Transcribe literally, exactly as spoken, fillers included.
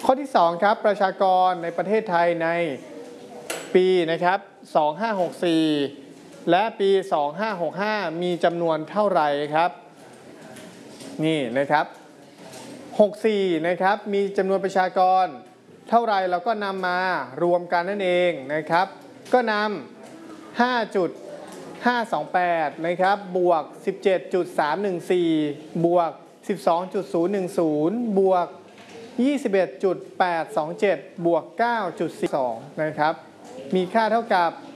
ข้อที่สองครับประชากรในประเทศไทยในปีนะครับสองพันห้าร้อยหกสิบสี่และปีสองพันห้าร้อยหกสิบห้ามีจำนวนเท่าไหร่ครับนี่นะครับหกสิบสี่นะครับมีจำนวนประชากรเท่าไหร่เราก็นำมารวมกันนั่นเองนะครับก็นำ ห้าจุดห้าสองแปด นะครับบวก สิบเจ็ดจุดสามหนึ่งสี่ บวก สิบสองจุดศูนย์หนึ่งศูนย์ บวก ยี่สิบเอ็ดจุดแปดสองเจ็ด บวก เก้าจุดสี่สอง นะครับมีค่าเท่ากับ